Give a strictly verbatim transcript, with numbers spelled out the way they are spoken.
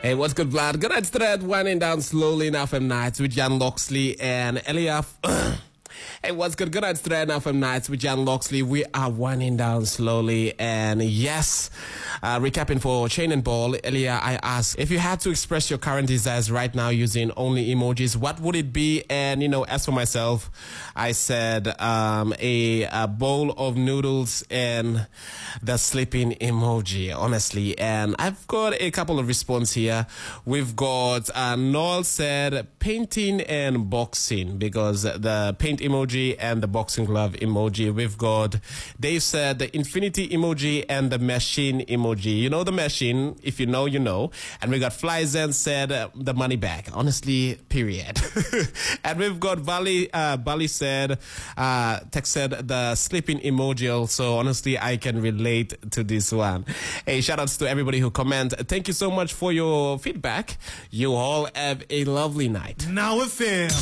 Hey, what's good, blood? Good night, straight, winding down slowly now from nights with Jan Loxley and Eliaf. Hey, what's good? Good night, straight now from nights with Jan Loxley. We are winding down slowly, and yes, uh, recapping for Chain and Ball. Earlier, I asked if you had to express your current desires right now using only emojis, what would it be? And you know, as for myself, I said um, a, a bowl of noodles and the sleeping emoji, honestly. And I've got a couple of responses here. We've got uh, Noel said painting and boxing, because the paint emoji and the boxing glove emoji. We've got Dave said the infinity emoji and the machine emoji. You know the machine, if you know, you know. And we got Flyzen said uh, the money back. Honestly, period. And we've got Bali, uh, Bali said, uh, text said the sleeping emoji also. Honestly, I can relate to this one. Hey, shout outs to everybody who comment. Thank you so much for your feedback. You all have a lovely night. Now we're fair.